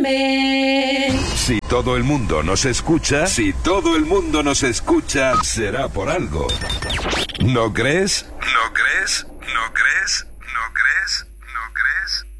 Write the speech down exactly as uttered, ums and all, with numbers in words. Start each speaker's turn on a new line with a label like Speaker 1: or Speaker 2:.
Speaker 1: M.
Speaker 2: Si todo el mundo nos escucha, si todo el mundo nos escucha, será por algo. ¿No crees? ¿No crees? ¿No crees? ¿No crees? ¿No crees?